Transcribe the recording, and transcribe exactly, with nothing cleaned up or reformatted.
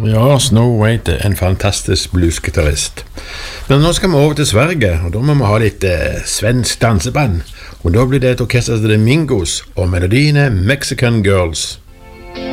Ja, Snow White er en fantastisk bluesgitarrist. Men nå skal vi over til Sverige, og da må vi ha litt eh, svensk danseband. Og da blir det et orkester til The Mingos, og melodien er Mexican Girls.